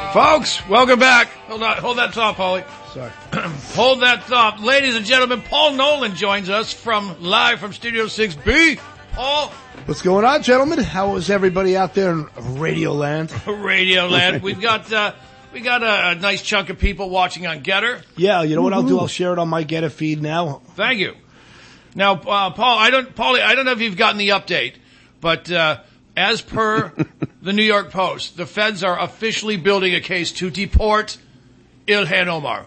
Folks, welcome back. Hold that thought, Paulie. Sorry. Hold that thought. Ladies and gentlemen, Paul Nolan joins us live from Studio 6B. Paul. What's going on, gentlemen? How is everybody out there in Radio Land? Radio Land. We got a nice chunk of people watching on Getter. Yeah, you know what I'll do? I'll share it on my Getter feed now. Thank you. Now, Paulie, I don't know if you've gotten the update, but as per the New York Post, the feds are officially building a case to deport Ilhan Omar.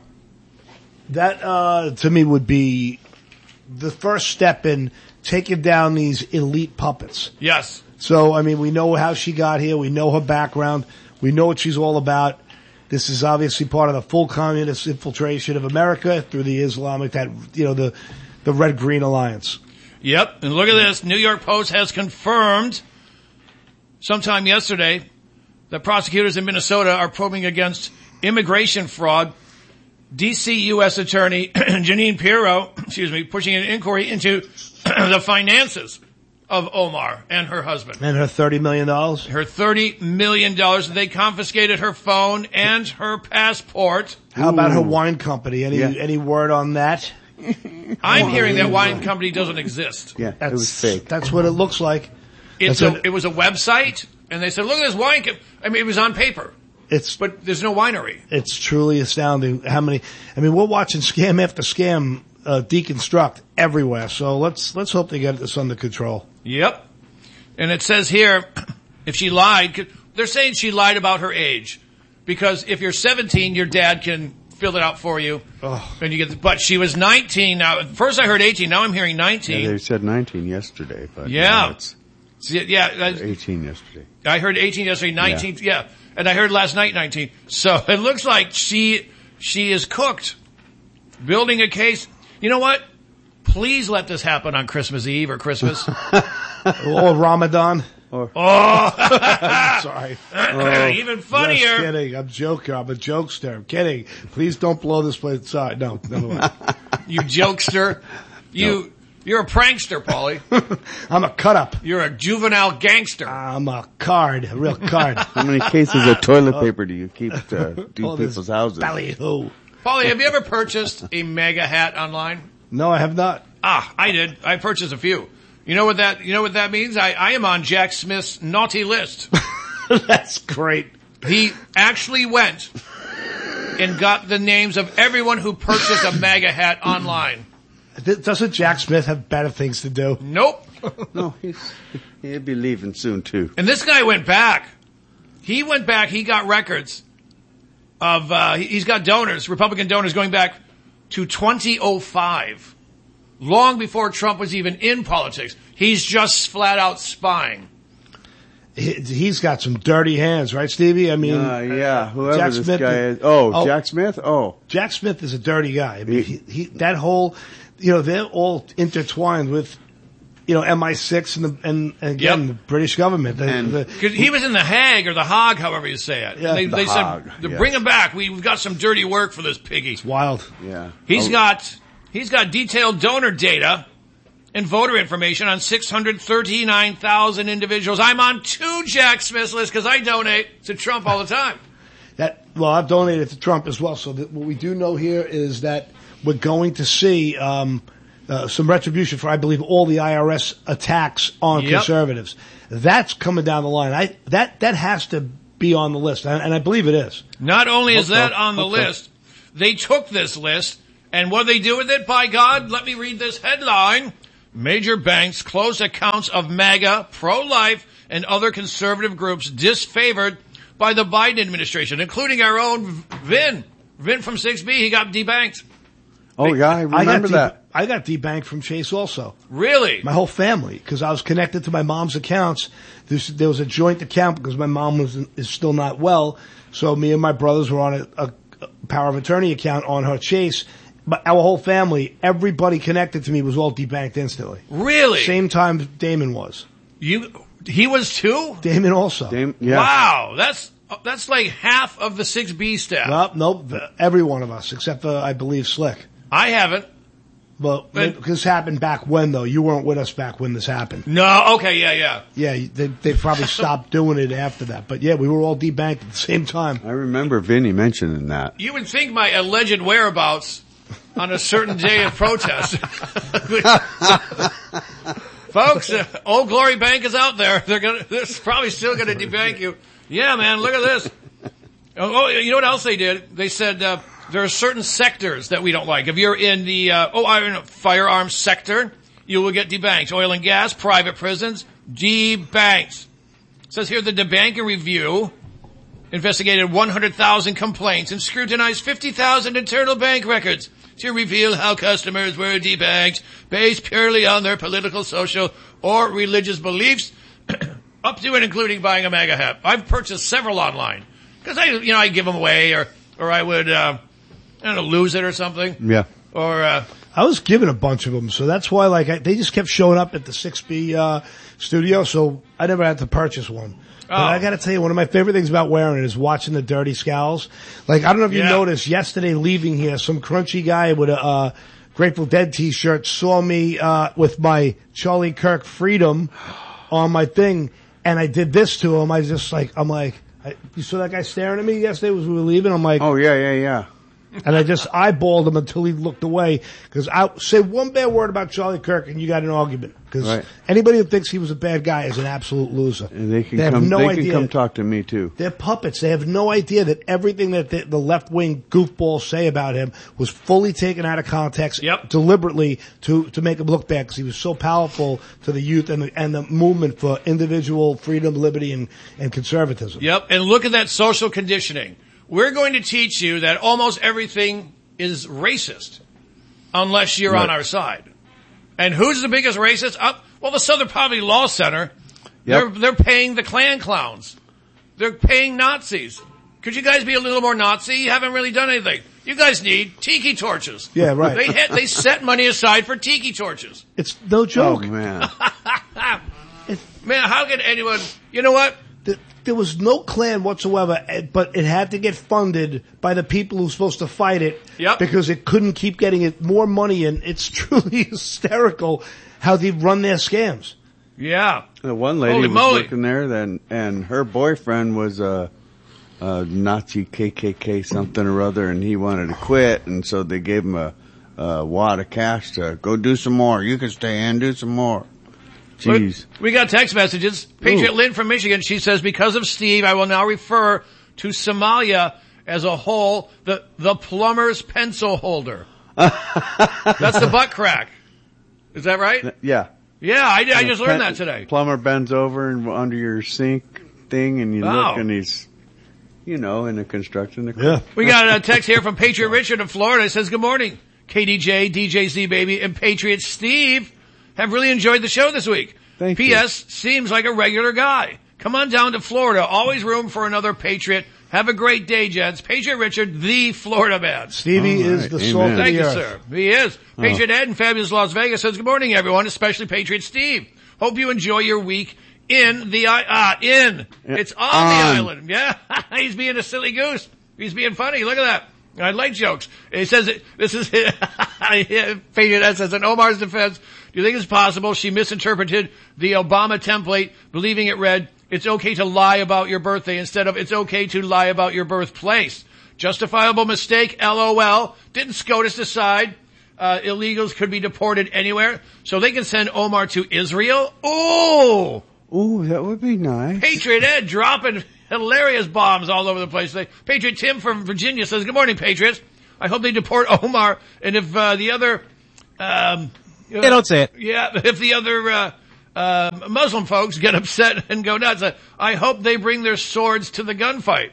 That, to me, would be the first step in taking down these elite puppets. Yes. So, I mean, we know how she got here. We know her background. We know what she's all about. This is obviously part of the full communist infiltration of America through the Islamic, the Red-Green Alliance. Yep. And look at this. New York Post has confirmed sometime yesterday that prosecutors in Minnesota are probing against immigration fraud. D.C. U.S. Attorney Janine Pirro, pushing an inquiry into the finances of Omar and her husband. And her $30 million? Her $30 million. They confiscated her phone and her passport. How about her wine company? Any word on that? I'm hearing that wine company doesn't exist. Yeah, it was fake. That's what it looks like. It was a website, and they said, look at this wine. It was on paper. But there's no winery. It's truly astounding how many. We're watching scam after scam deconstruct everywhere. So let's hope they get this under control. Yep. And it says here, if she lied, they're saying she lied about her age, because if you're 17, your dad can fill it out for you. Oh. And but she was 19 now. First I heard 18. Now I'm hearing 19. Yeah, they said 19 yesterday, but it's 18 yesterday. I heard 18 yesterday, 19. Yeah. And I heard last night 19. So it looks like she is cooked. Building a case. You know what? Please let this happen on Christmas Eve or Christmas. Or Ramadan. Sorry. Even funnier. Just kidding. I'm joking. I'm a jokester. I'm kidding. Please don't blow this place. Sorry. No, never mind. You jokester. You're a prankster, Paulie. I'm a cut-up. You're a juvenile gangster. I'm a real card. How many cases of toilet paper do you keep to do people's houses? Ballyhoo. Paulie, have you ever purchased a mega hat online? No, I have not. I did. I purchased a few. You know what that means? I am on Jack Smith's naughty list. That's great. He actually went and got the names of everyone who purchased a mega hat online. Doesn't Jack Smith have better things to do? Nope. No, he'll be leaving soon too. And this guy went back. He got records of, he's got donors, Republican donors going back to 2005. Long before Trump was even in politics. He's just flat out spying. He's got some dirty hands, right, Stevie? Whoever Jack this Smith guy is. Oh, Jack Smith? Oh. Jack Smith is a dirty guy. That whole, they're all intertwined with, MI6 and again, the British government. Cause he was in the Hague or the Hague, however you say it. Yeah, they said, bring him back. We've got some dirty work for this piggy. It's wild. Yeah. He's got detailed donor data and voter information on 639,000 individuals. I'm on 2 Jack Smith lists because I donate to Trump all the time. I've donated to Trump as well. So what we do know here is that we're going to see some retribution for, I believe, all the IRS attacks on conservatives. That's coming down the line. That has to be on the list, and I believe it is. Not only is that on the list, they took this list, and what do they do with it? By God, let me read this headline. Major banks close accounts of MAGA, pro-life, and other conservative groups disfavored by the Biden administration, including our own Vin. Vin from 6B, he got debanked. Oh, yeah, I remember that. I got debanked from Chase also. Really? My whole family, because I was connected to my mom's accounts. There was a joint account because my mom is still not well. So me and my brothers were on a power of attorney account on her Chase. But our whole family, everybody connected to me was all debanked instantly. Really? Same time Damon was. He was too? Damon also. Yeah. Wow, that's like half of the 6B staff. Nope, every one of us, except for, I believe, Slick. I haven't. Well, this happened back when, though. You weren't with us back when this happened. No, okay, yeah. Yeah, they probably stopped doing it after that. But yeah, we were all debanked at the same time. I remember Vinny mentioning that. You would think my alleged whereabouts on a certain day of protest. Folks, Old Glory Bank is out there. They're probably still gonna debank you. Yeah, man, look at this. Oh, you know what else they did? They said, there are certain sectors that we don't like. If you're in the, firearms sector, you will get debanked. Oil and gas, private prisons, debanked. It says here the Debanking Review investigated 100,000 complaints and scrutinized 50,000 internal bank records to reveal how customers were debanked based purely on their political, social, or religious beliefs, up to and including buying a MAGA hat. I've purchased several online because I give them away or I would, lose it or something. Yeah. Or, I was given a bunch of them, so that's why, they just kept showing up at the 6B, studio, so I never had to purchase one. But I gotta tell you, one of my favorite things about wearing it is watching the dirty scowls. I don't know if you noticed, yesterday leaving here, some crunchy guy with a, Grateful Dead t-shirt saw me, with my Charlie Kirk Freedom on my thing, and I did this to him. You saw that guy staring at me yesterday as we were leaving? I'm like, oh, yeah. And I just eyeballed him until he looked away. Because I say one bad word about Charlie Kirk and you got an argument. Because anybody who thinks he was a bad guy is an absolute loser. And they can come talk to me too. They're puppets. They have no idea that everything that the left-wing goofballs say about him was fully taken out of context deliberately to make him look bad because he was so powerful to the youth and the movement for individual freedom, liberty, and conservatism. Yep. And look at that social conditioning. We're going to teach you that almost everything is racist unless you're on our side. And who's the biggest racist? Well, the Southern Poverty Law Center. Yep. They're paying the Klan clowns. They're paying Nazis. Could you guys be a little more Nazi? You haven't really done anything. You guys need tiki torches. Yeah, right. They set money aside for tiki torches. It's no joke. Oh, man. Man, how can anyone... You know what? There was no Klan whatsoever, but it had to get funded by the people who were supposed to fight it because it couldn't keep getting it more money, and it's truly hysterical how they run their scams. Yeah. The one lady was working there, and her boyfriend was a Nazi KKK something or other, and he wanted to quit, and so they gave him a wad of cash to go do some more. You can stay and do some more. Jeez. We got text messages. Patriot Lynn from Michigan, she says, because of Steve, I will now refer to Somalia as a whole, the plumber's pencil holder. That's the butt crack. Is that right? Yeah. Yeah, I just learned that today. Plumber bends over and under your sink thing and you look and he's, in a construction equipment. Yeah. We got a text here from Patriot Richard in Florida. It says, good morning, KDJ, DJ Z Baby, and Patriot Steve. Have really enjoyed the show this week. Thank you. P.S. Seems like a regular guy. Come on down to Florida. Always room for another Patriot. Have a great day, gents. Patriot Richard, the Florida man. Stevie is the salt of the earth. Thank you, sir. He is. Patriot Ed in fabulous Las Vegas says, good morning, everyone, especially Patriot Steve. Hope you enjoy your week in the, It's on the island. Yeah. He's being a silly goose. He's being funny. Look at that. I like jokes. He says, this is, Patriot Ed says, in Omar's defense, do you think it's possible she misinterpreted the Obama template, believing it read, it's okay to lie about your birthday instead of it's okay to lie about your birthplace? Justifiable mistake, LOL. Didn't SCOTUS decide illegals could be deported anywhere so they can send Omar to Israel? Ooh, that would be nice. Patriot Ed dropping hilarious bombs all over the place. Patriot Tim from Virginia says, good morning, Patriots. I hope they deport Omar. And if the other... They don't say it. Yeah, if the other Muslim folks get upset and go nuts, I hope they bring their swords to the gunfight.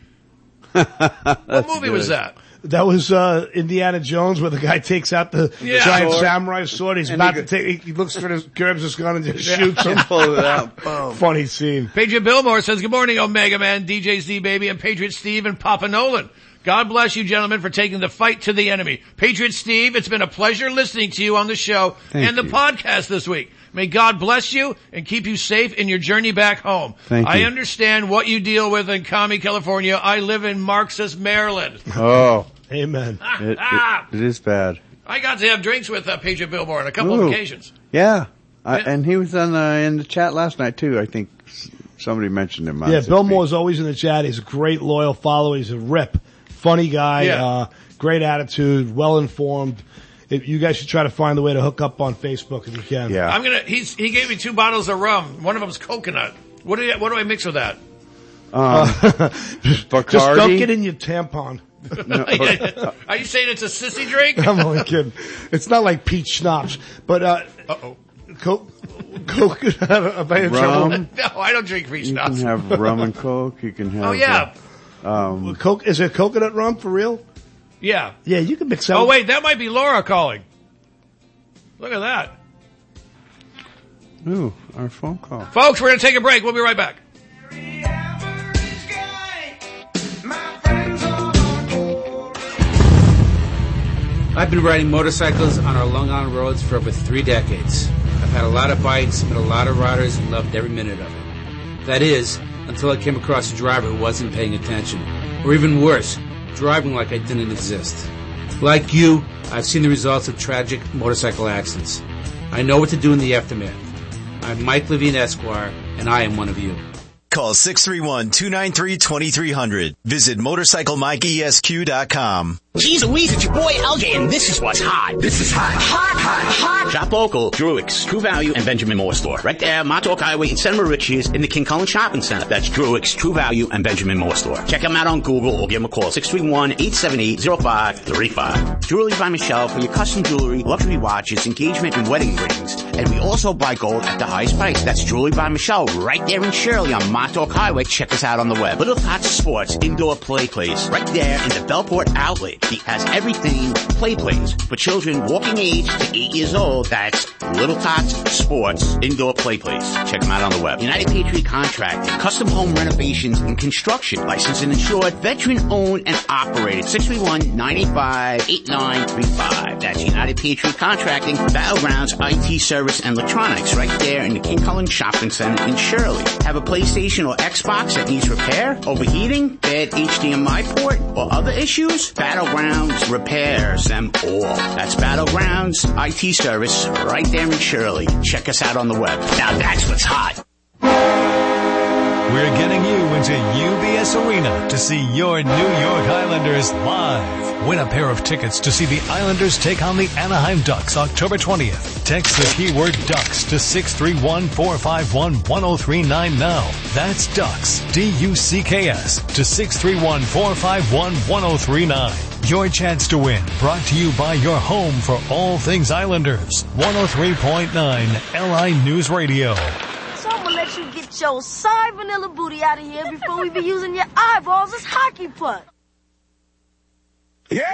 What movie was that? That was Indiana Jones, where the guy takes out the giant samurai sword. He's about to take. He looks for his, grabs his gun and just shoots him. Pull it out. Boom. Funny scene. Patriot Billmore says, "Good morning, Omega Man, DJ Z Baby, and Patriot Steve and Papa Nolan. God bless you, gentlemen, for taking the fight to the enemy. Patriot Steve, it's been a pleasure listening to you on the show and the podcast this week. May God bless you and keep you safe in your journey back home. Thank you. I understand what you deal with in Commie, California. I live in Marxist Maryland." Oh. Amen. It is bad. I got to have drinks with Patriot Billmore on a couple of occasions. Yeah. And he was on in the chat last night, too. I think somebody mentioned him. Yeah, Billmore's always in the chat. He's a great, loyal follower. He's a rip. Funny guy. Great attitude. Well-informed. You guys should try to find a way to hook up on Facebook if you can. Yeah. He gave me 2 bottles of rum. One of them's coconut. What do I mix with that? Just dunk it in your tampon. Are you saying it's a sissy drink? I'm only kidding. It's not like peach schnapps, but coconut. Rum. No, I don't drink peach schnapps. You can have rum and Coke. You can have. Oh yeah. Coke. Is it coconut rum for real? Yeah. Yeah, you can mix that. Oh wait, that might be Laura calling. Look at that. Ooh, our phone call. Folks, we're going to take a break. We'll be right back. I've been riding motorcycles on our Long Island roads for over 3 decades. I've had a lot of bikes, met a lot of riders, and loved every minute of it. That is, until I came across a driver who wasn't paying attention. Or even worse, driving like I didn't exist. Like you, I've seen the results of tragic motorcycle accidents. I know what to do in the aftermath. I'm Mike Levine, Esquire, and I am one of you. Call 631-293-2300. Visit MotorcycleMikeESQ.com. Geez Louise, it's your boy LJ, and this is what's hot. This is hot. Hot. Shop local, Druick's, True Value, and Benjamin Moore Store. Right there, Montauk Highway in Santa Mauritius in the King Cullen Shopping Center. That's Druick's, True Value, and Benjamin Moore Store. Check them out on Google or give them a call, 631-878-0535. Jewelry by Michelle for your custom jewelry, luxury watches, engagement, and wedding rings. And we also buy gold at the highest price. That's Jewelry by Michelle right there in Shirley on Montauk Highway. Check us out on the web. Little Tots Sports Indoor Play Place right there in the Bellport Outlet. He has everything play place for children walking age to 8 years old. That's Little Tots Sports Indoor Play Place. Check them out on the web. United Patriot Contracting, custom home renovations and construction, licensed and insured, veteran owned and operated. 631-985-8935. That's United Patriot Contracting, Battlegrounds IT Service and Electronics right there in the King Cullen Shopping Center in Shirley. Have a PlayStation or Xbox that needs repair, overheating, bad HDMI port, or other issues? Battlegrounds repairs them all. That's Battlegrounds IT Service right there in Shirley. Check us out on the web. Now that's what's hot. We're getting you into UBS Arena to see your New York Islanders live. Win a pair of tickets to see the Islanders take on the Anaheim Ducks October 20th. Text the keyword Ducks to 631-451-1039 now. That's Ducks, D-U-C-K-S, to 631-451-1039. Your chance to win, brought to you by your home for all things Islanders. 103.9 LI News Radio. So I'm gonna let you get your sour vanilla booty out of here before we be using your eyeballs as hockey pucks. Yeah,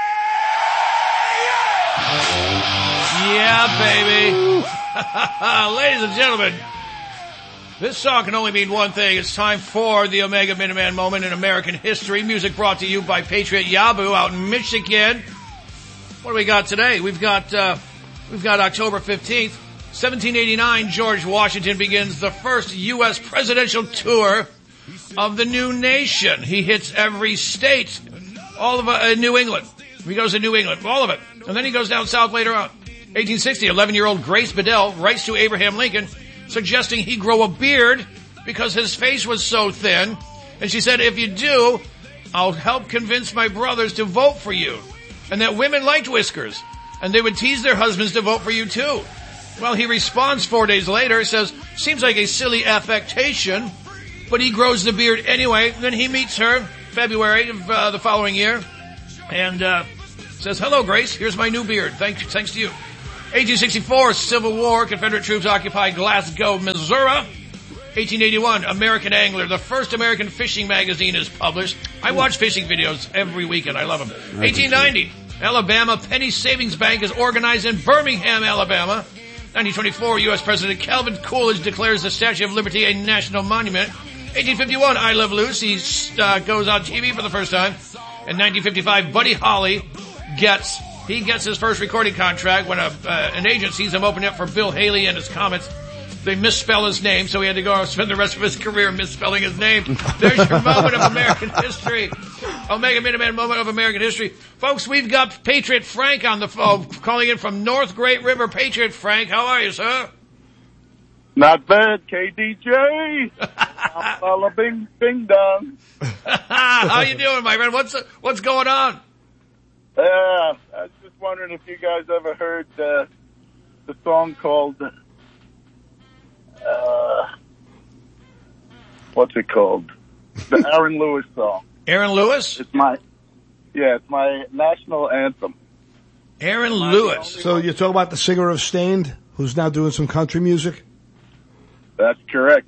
baby. Ladies and gentlemen, this song can only mean one thing. It's time for the Omega Minuteman moment in American history. Music brought to you by Patriot Yabu out in Michigan. What do we got today? We've got October 15th. 1789, George Washington begins the first U.S. presidential tour of the new nation. He hits every state, all of New England. He goes to New England, all of it. And then he goes down south later on. 1860, 11-year-old Grace Bedell writes to Abraham Lincoln suggesting he grow a beard because his face was so thin. And she said, if you do, I'll help convince my brothers to vote for you. And that women liked whiskers. And they would tease their husbands to vote for you too. Well, he responds 4 days later, says, seems like a silly affectation, but he grows the beard anyway. Then he meets her February of the following year and says, hello, Grace, here's my new beard. Thanks to you. 1864, Civil War, Confederate troops occupy Glasgow, Missouri. 1881, American Angler, the first American fishing magazine is published. I watch fishing videos every weekend. I love them. 1890, Alabama Penny Savings Bank is organized in Birmingham, Alabama. 1924, U.S. President Calvin Coolidge declares the Statue of Liberty a national monument. 1851, I Love Lucy goes on TV for the first time. In 1955, Buddy Holly gets his first recording contract when an agent sees him open it for Bill Haley and his Comets. they misspell his name, so he had to go and spend the rest of his career misspelling his name. There's your moment of American history. Omega Minuteman moment of American history. Folks, we've got Patriot Frank on the phone, calling in from North Great River. Patriot Frank, how are you, sir? Not bad, KDJ. I'm a bing dong. How you doing, my friend? What's going on? I was just wondering if you guys ever heard the song called what's it called? The Aaron Lewis song. Aaron Lewis? It's my national anthem. Aaron Lewis. So you're talking about the singer of Stained, who's now doing some country music? That's correct.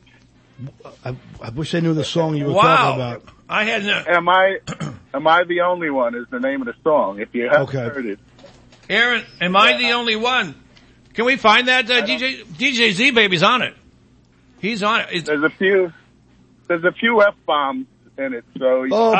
I wish I knew the song you were talking about. I had no. Am I the only one? Is the name of the song? If you haven't heard it, Aaron, am I the only one? Can we find that DJ Z Baby's on it? He's on it. There's a few F-bombs in it, so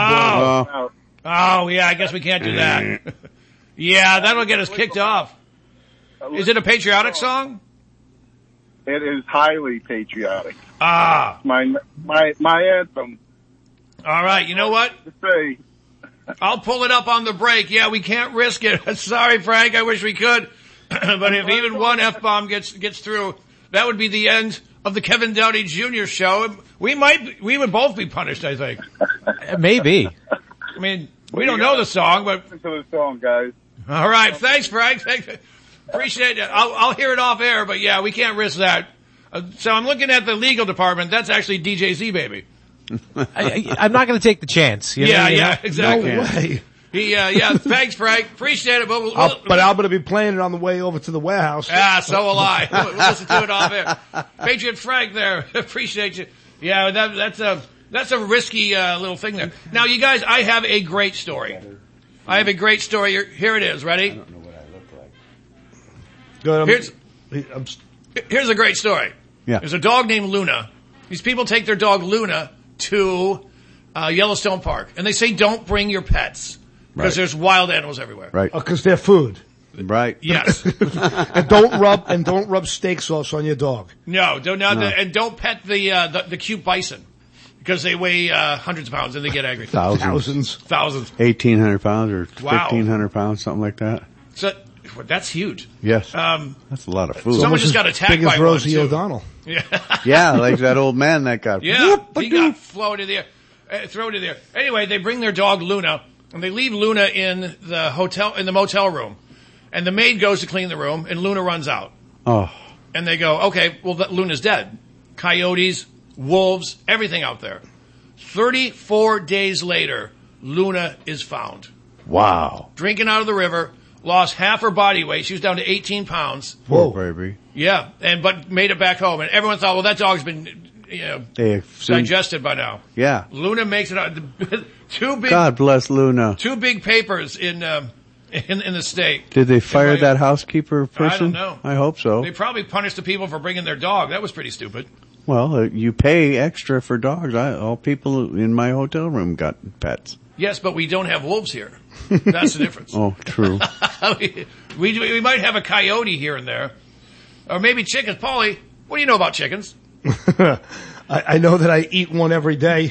yeah, I guess we can't do that. Yeah, that'll get us kicked off. Is it a patriotic song? It is highly patriotic. My anthem. All right, you know what? Say. I'll pull it up on the break. Yeah, we can't risk it. Sorry, Frank. I wish we could. But if even one F-bomb gets through, that would be the end of the Kevin Downey Jr. show. We would both be punished, I think. Maybe. I mean, we don't know the song, but listen to the song, guys. All right, thanks, Frank. Appreciate it. I'll hear it off air, but yeah, we can't risk that. So I'm looking at the legal department. That's actually DJ Z Baby. I'm not going to take the chance. Yeah, exactly. No way. Thanks, Frank. Appreciate it. But I'm going to be playing it on the way over to the warehouse. So will I. We'll listen to it off air. Patriot Frank there. Appreciate you. Yeah, that's a risky little thing there. Now, you guys, I have a great story. Here it is. Ready? I don't know what I look like. Here's a great story. Yeah. There's a dog named Luna. These people take their dog Luna to Yellowstone Park, and they say don't bring your pets because there's wild animals everywhere. Right. Because they're food. Right. Yes. and don't rub steak sauce on your dog. No, and don't pet the cute bison because they weigh hundreds of pounds and they get angry. Thousands. 1,800 pounds or 1,500 pounds, something like that. So that's huge. Yes. That's a lot of food. Someone just got attacked by Rosie one, O'Donnell. Yeah, like that old man that got. Yeah, he got thrown in the air. Anyway, they bring their dog Luna, and they leave Luna in the motel room, and the maid goes to clean the room, and Luna runs out. Oh. And they go, okay, well, Luna's dead. Coyotes, wolves, everything out there. 34 days later, Luna is found. Wow. Drinking out of the river. Lost half her body weight. She was down to 18 pounds. Whoa, baby. Yeah, but made it back home. And everyone thought, well, that dog's been, digested by now. Yeah. Luna makes it out. Two big. God bless Luna. 2 big papers in the state. Did they fire that housekeeper person? I don't know. I hope so. They probably punished the people for bringing their dog. That was pretty stupid. Well, you pay extra for dogs. All people in my hotel room got pets. Yes, but we don't have wolves here. That's the difference. Oh, true. we might have a coyote here and there. Or maybe chickens. Paulie, what do you know about chickens? I know that I eat one every day.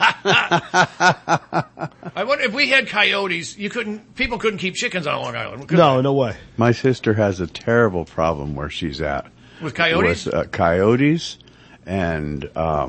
I wonder if we had coyotes, people couldn't keep chickens on Long Island. No way. My sister has a terrible problem where she's at. With coyotes? With coyotes and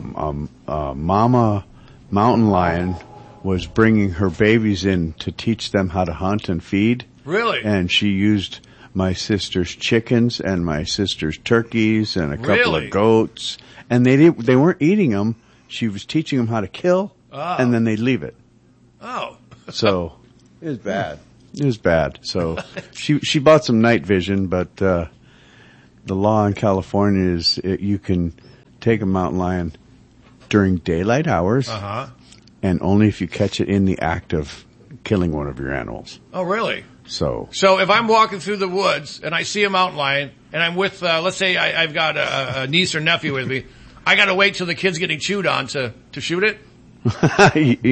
mama mountain lion was bringing her babies in to teach them how to hunt and feed. Really? And she used my sister's chickens and my sister's turkeys and a couple of goats. And they weren't eating them. She was teaching them how to kill, and then they'd leave it. Oh. So it was bad. It was bad. So she bought some night vision, but the law in California is you can take a mountain lion during daylight hours. Uh-huh. And only if you catch it in the act of killing one of your animals. Oh, really? So if I'm walking through the woods and I see a mountain lion and I'm with, let's say I've got a niece or nephew with me, I got to wait till the kid's getting chewed on to shoot it?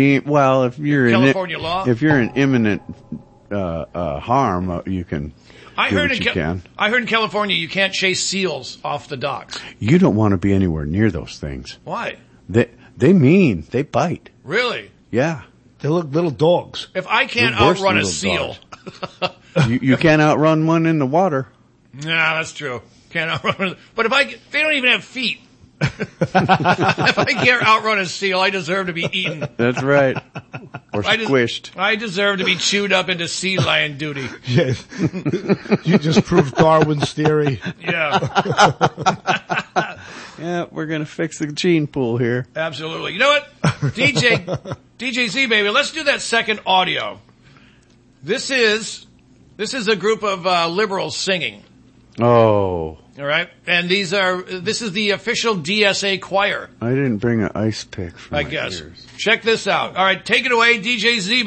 Well, if you're California law? If you're in imminent harm, you can. I do heard what you can. I heard in California you can't chase seals off the docks. You don't want to be anywhere near those things. Why? They bite. Really? Yeah. They look little dogs. If I can't They're worse outrun than a little seal. You can't outrun one in the water. Nah, that's true. Can't outrun. But they don't even have feet. If I can't outrun a seal, I deserve to be eaten. That's right. Or squished. I deserve to be chewed up into sea lion duty. Yes. You just proved Darwin's theory. Yeah. Yeah, we're going to fix the gene pool here. Absolutely. You know what? DJ Z, baby, let's do that second audio. This is a group of liberals singing. Oh. All right? And this is the official DSA choir. I didn't bring an ice pick for I my guess. ears. Check this out. All right, take it away, DJ Z.